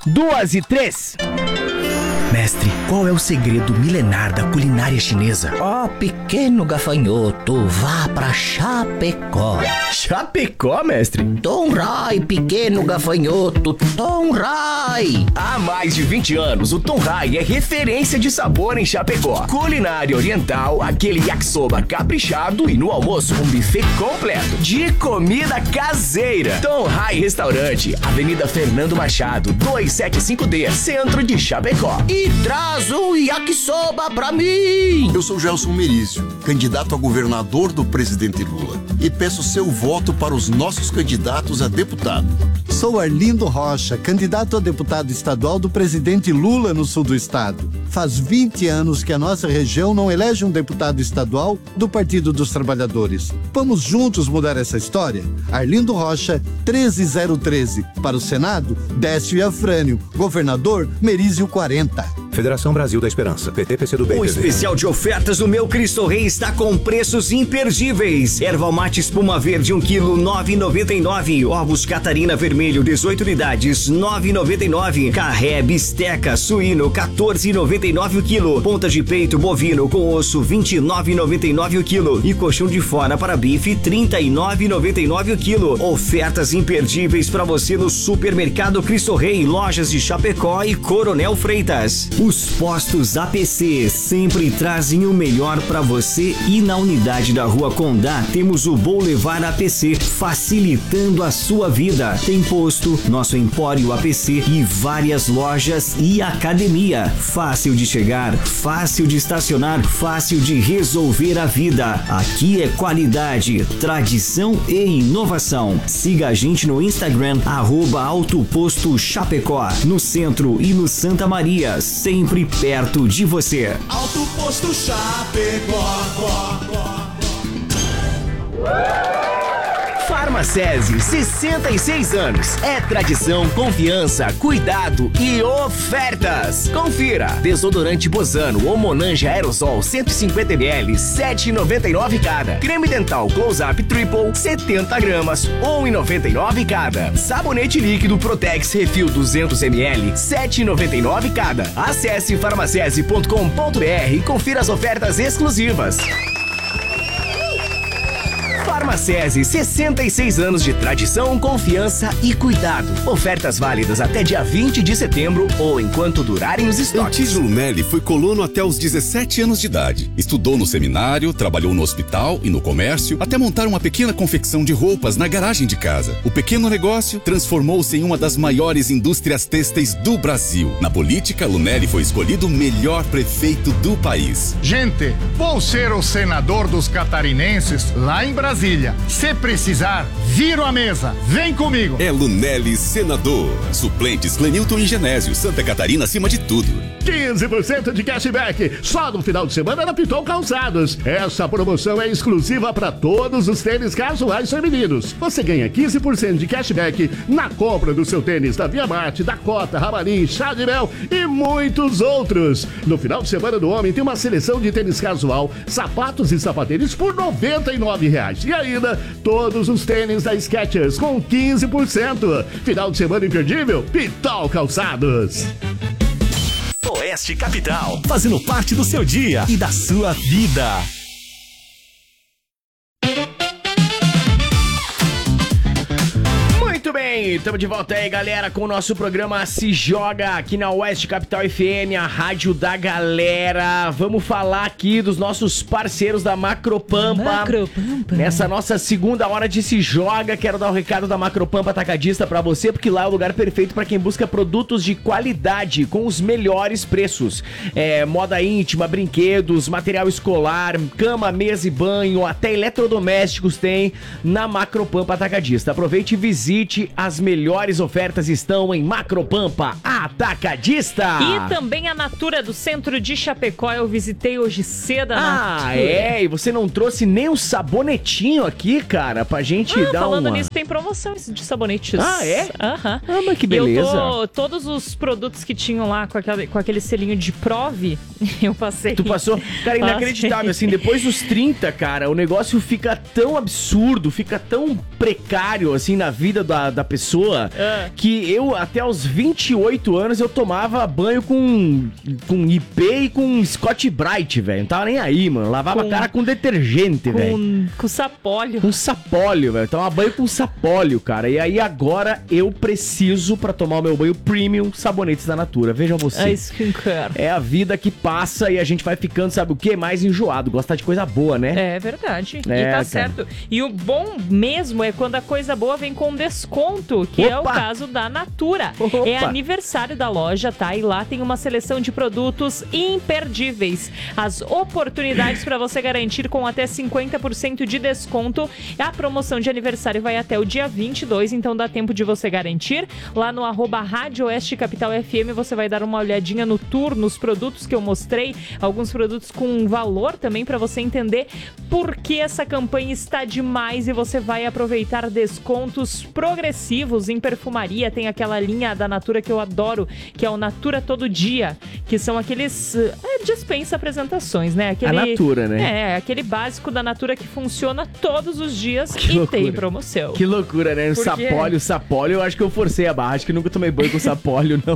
2 e 3. Mestre, qual é o segredo milenar da culinária chinesa? Ó, pequeno gafanhoto, vá pra Chapecó. Chapecó, mestre? Tonrai, pequeno gafanhoto, Tonrai. Há mais de 20 anos, o Tonrai é referência de sabor em Chapecó. Culinária oriental, aquele yakisoba caprichado e no almoço um buffet completo de comida caseira. Tonrai Restaurante, Avenida Fernando Machado, 275D, centro de Chapecó. E traz um yakisoba pra mim. Eu sou Gelson Merizio, candidato a governador do presidente Lula, e peço seu voto para os nossos candidatos a deputado. Sou Arlindo Rocha, candidato a deputado estadual do presidente Lula no sul do estado. Faz 20 anos que a nossa região não elege um deputado estadual do Partido dos Trabalhadores. Vamos juntos mudar essa história? Arlindo Rocha, 13013. Para o Senado, Décio Afrânio. Governador, Merizio 40. Federação Brasil da Esperança, PT, PCdoB. O especial de ofertas do Meu Cristo Rei está com preços imperdíveis. Erval mate espuma verde 1 kg, 9,99. Ovos Catarina vermelho 18 unidades, 9,99. Carré bisteca suíno 14,99 o quilo. Ponta de peito bovino com osso 29,99 o quilo. E colchão de fora para bife 39,99 o quilo. Ofertas imperdíveis para você no Supermercado Cristo Rei, lojas de Chapecó e Coronel Freitas. Os postos APC sempre trazem o melhor para você e na unidade da Rua Condá temos o Boulevard APC, facilitando a sua vida. Tem posto, nosso Empório APC e várias lojas e academia. Fácil de chegar, fácil de estacionar, fácil de resolver a vida. Aqui é qualidade, tradição e inovação. Siga a gente no Instagram, @Autoposto Chapecó, no centro e no Santa Maria, sempre perto de você. Alto Posto Chapecó. Farmacese, 66 anos. É tradição, confiança, cuidado e ofertas. Confira. Desodorante Bozano ou Monange Aerosol 150 ml, 7,99 cada. Creme dental Close-Up Triple, 70 gramas, 1,99 cada. Sabonete líquido Protex Refil 200 ml, 7,99 cada. Acesse farmacese.com.br e confira as ofertas exclusivas. Farmacese, 66 anos de tradição, confiança e cuidado. Ofertas válidas até dia 20 de setembro ou enquanto durarem os estoques. Antísio Lunelli foi colono até os 17 anos de idade. Estudou no seminário, trabalhou no hospital e no comércio, até montar uma pequena confecção de roupas na garagem de casa. O pequeno negócio transformou-se em uma das maiores indústrias têxteis do Brasil. Na política, Lunelli foi escolhido o melhor prefeito do país. Gente, vou ser o senador dos catarinenses lá em Brasília. Se precisar, viro a mesa. Vem comigo. É Lunelli senador. Suplentes Clenilton e Genésio. Santa Catarina acima de tudo. 15% de cashback. Só no final de semana na Pitol Calçados. Essa promoção é exclusiva para todos os tênis casuais femininos. Você ganha 15% de cashback na compra do seu tênis da Via Marte, Dakota, Ramarim, Chá de Mel e muitos outros. No final de semana do homem tem uma seleção de tênis casual, sapatos e sapatênis por R$ 99. E ainda todos os tênis da Skechers com 15%. Final de semana imperdível, Pitol Calçados. Oeste Capital, fazendo parte do seu dia e da sua vida. Muito bem, estamos de volta aí, galera, com o nosso programa Se Joga aqui na Oeste Capital FM, a rádio da galera. Vamos falar aqui dos nossos parceiros da Macropampa. Nessa nossa segunda hora de Se Joga, quero dar um recado da Macropampa Atacadista pra você, porque lá é o lugar perfeito pra quem busca produtos de qualidade com os melhores preços. Moda íntima, brinquedos, material escolar, cama, mesa e banho, até eletrodomésticos tem na Macropampa Atacadista. Aproveite e visite. As melhores ofertas estão em Macropampa Atacadista. E também a Natura do centro de Chapecó. Eu visitei hoje cedo a Natura. E você não trouxe nem um sabonetinho aqui, cara, pra gente dar falando nisso, tem promoção de sabonetes. Aham. Mas que beleza. Todos os produtos que tinham lá com aquele selinho de prove, eu passei. Tu passou? Cara, inacreditável, assim, depois dos 30, cara, o negócio fica tão absurdo, fica tão precário, assim, na vida da pessoa, pessoa que eu, até os 28 anos, eu tomava banho com IP e com Scott Brite, velho. Não tava nem aí, mano. Lavava a cara com detergente, velho. Com sapólio. Com sapólio, velho. Tomava banho com sapólio, cara. E aí agora eu preciso, pra tomar o meu banho premium, sabonetes da Natura. Vejam você. A skincare. É a vida que passa e a gente vai ficando, sabe o quê? Mais enjoado. Gostar de coisa boa, né? É verdade. E tá certo. E o bom mesmo é quando a coisa boa vem com desconto, que é o caso da Natura. É aniversário da loja, tá? E lá tem uma seleção de produtos imperdíveis. As oportunidades para você garantir com até 50% de desconto. A promoção de aniversário vai até o dia 22, então dá tempo de você garantir. Lá no @Rádio Oeste Capital FM você vai dar uma olhadinha no tour, nos produtos que eu mostrei, alguns produtos com valor também para você entender por que essa campanha está demais e você vai aproveitar descontos progressivos em perfumaria. Tem aquela linha da Natura que eu adoro, que é o Natura Todo Dia, que são aqueles dispensa apresentações, né? A Natura, né? É, aquele básico da Natura que funciona todos os dias Que e loucura. tem promoção. Que loucura, né? Sapólio, eu acho que eu forcei a barra. Acho que nunca tomei banho com sapólio, não.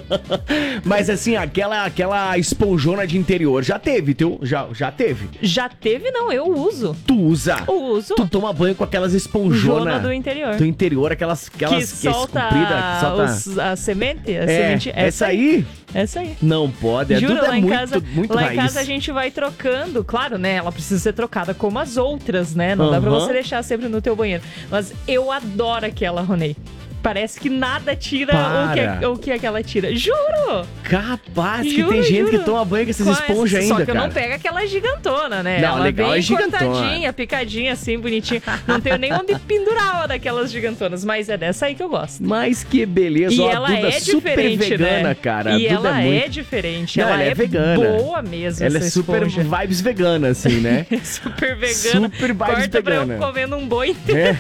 Mas assim, aquela esponjona de interior, já teve, já teve. Já teve, não, eu uso. Tu usa? Eu uso. Tu toma banho com aquelas esponjonas do interior. Do interior, aquelas que que solta, que solta... a semente? Essa aí? Essa aí. Não pode, Juro, tudo lá é em muito, casa, muito lá raiz. em casa a gente vai trocando, claro, né? Ela precisa ser trocada como as outras, né? Não dá pra você deixar sempre no teu banheiro. Mas eu adoro aquela, Ronei. Parece que nada tira o que aquela tira. Juro! Capaz, que tem gente que toma banho com essas esponjas ainda, Só que eu não cara. pego aquela gigantona, né? Não, ela legal, bem é gigantona. cortadinha, picadinha, assim, bonitinha. Não tenho nem onde pendurar uma daquelas gigantonas, mas é dessa aí que eu gosto. Mas que beleza, E ó, ela a Duda é super diferente, vegana, né? cara. E a Duda ela muito... é diferente. Não, ela é vegana. Boa mesmo, ela essa é super esponja. vibes vegana, assim, né? Super vegana. Super vibes Corta pra vegana. eu comendo um boi inteiro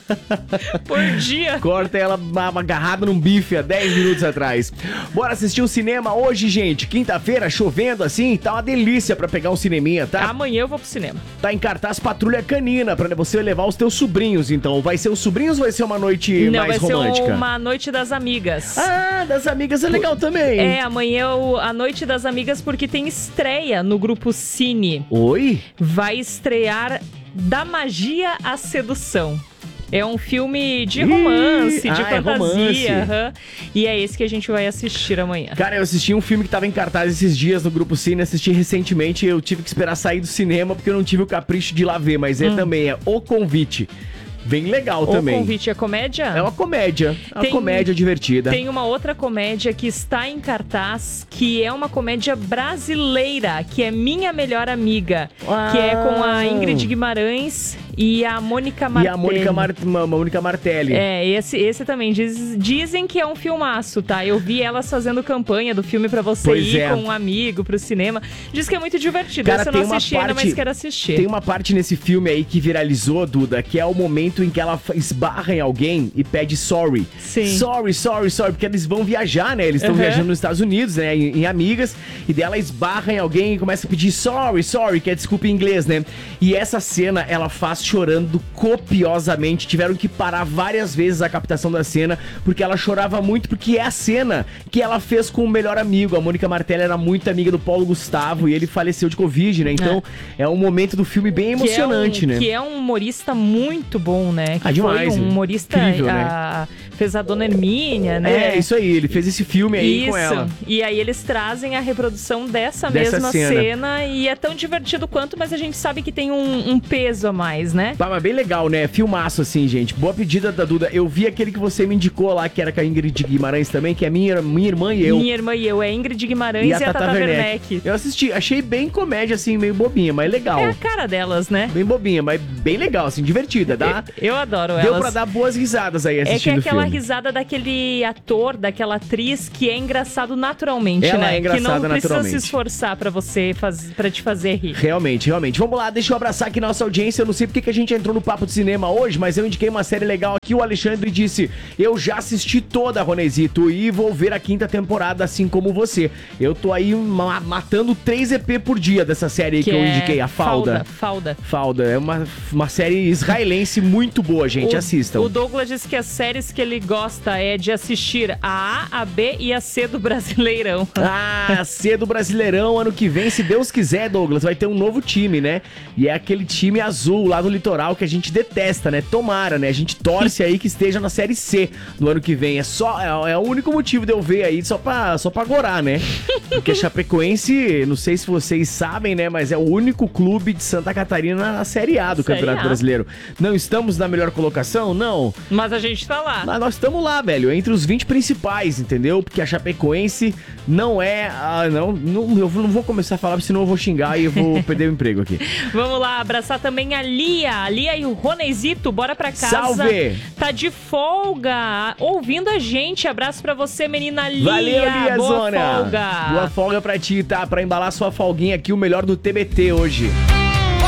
por dia. Corta ela agarrada num bife há 10 minutos atrás. Bora assistir o cinema hoje, gente. Quinta-feira, chovendo assim, tá uma delícia pra pegar um cineminha, tá? Amanhã eu vou pro cinema. Tá em cartaz Patrulha Canina, pra você levar os teus sobrinhos, então. Vai ser os sobrinhos ou vai ser uma noite mais romântica? Não, vai ser uma noite das amigas. Ah, das amigas é legal também. É, amanhã é a noite das amigas porque tem estreia no Grupo Cine. Oi? Vai estrear Da Magia à Sedução. É um filme de romance, de fantasia. E é esse que a gente vai assistir amanhã. Cara, eu assisti um filme que tava em cartaz esses dias no Grupo Cine, assisti recentemente, eu tive que esperar sair do cinema porque eu não tive o capricho de ir lá ver, mas também é O Convite. Bem legal também. O Convite é comédia? É uma comédia. Uma comédia divertida. Tem uma outra comédia que está em cartaz, que é uma comédia brasileira, que é Minha Melhor Amiga. Que é com a Ingrid Guimarães e a Mônica Martelli. E a Mônica Martelli. É, esse também. Dizem que é um filmaço, tá? Eu vi elas fazendo campanha do filme pra você ir com um amigo pro cinema. Diz que é muito divertido. Cara, esse eu não assisti ainda, mas quero assistir. Tem uma parte nesse filme aí que viralizou, Duda, que é o momento em que ela esbarra em alguém e pede sorry. Sim. Sorry, porque eles vão viajar, né? Eles estão viajando nos Estados Unidos, né? Em amigas. E dela esbarra em alguém e começa a pedir sorry, que é desculpa em inglês, né? E essa cena, ela faz chorando copiosamente. Tiveram que parar várias vezes a captação da cena, porque ela chorava muito, porque é a cena que ela fez com o melhor amigo. A Mônica Martelli era muito amiga do Paulo Gustavo e ele faleceu de Covid, né? Então, é um momento do filme bem emocionante, né? Que é um humorista muito bom, né? Que demais, foi um humorista, incrível, né? Fez a Dona Hermínia, né? É, isso aí, ele fez esse filme aí com ela. E aí eles trazem a reprodução dessa mesma cena e é tão divertido quanto, mas a gente sabe que tem um peso a mais, né? Mas bem legal, né? Filmaço assim, gente. Boa pedida da Duda. Eu vi aquele que você me indicou lá, que era com a Ingrid Guimarães também, que é Minha Irmã e Eu. Minha Irmã e Eu, é Ingrid Guimarães e a Tata Werneck. Eu assisti, achei bem comédia, assim, meio bobinha, mas legal. É a cara delas, né? Bem bobinha, mas bem legal, assim, divertida, tá? Eu adoro elas. Deu pra dar boas risadas aí assistindo o filme. É que é aquela risada daquele ator, daquela atriz que é engraçado naturalmente, ela né? é engraçada que não precisa naturalmente. se esforçar pra te fazer rir. Realmente. Vamos lá, deixa eu abraçar aqui nossa audiência. Eu não sei porque que a gente entrou no papo de cinema hoje, mas eu indiquei uma série legal aqui. O Alexandre disse: eu já assisti toda, Ronezito, e vou ver a 5ª temporada, assim como você. Eu tô aí matando 3 EP por dia dessa série aí que eu indiquei, a Falda. Falda. É uma série israelense muito boa, gente. Assistam. O Douglas disse que as séries que ele gosta é de assistir a A, a B e a C do Brasileirão. A C do Brasileirão, ano que vem, se Deus quiser, Douglas, vai ter um novo time, né? E é aquele time azul lá no litoral que a gente detesta, né? Tomara, né? A gente torce aí que esteja na Série C no ano que vem. É o único motivo de eu ver aí, só pra gorar, né? Porque Chapecoense, não sei se vocês sabem, né? Mas é o único clube de Santa Catarina na Série A do Campeonato Brasileiro. Não estamos na melhor colocação? Não. Mas a gente tá lá. Mas nós estamos lá, velho, entre os 20 principais, entendeu? Porque a Chapecoense não é... eu não vou começar a falar, senão eu vou xingar e eu vou perder o emprego aqui. Vamos lá, abraçar também a Lia e o Ronezito, bora pra casa. Salve! Tá de folga, ouvindo a gente. Abraço pra você, menina Lia. Valeu, Lia, boa Zona. folga. Boa folga pra ti, tá? Pra embalar sua folguinha aqui, o melhor do TBT hoje.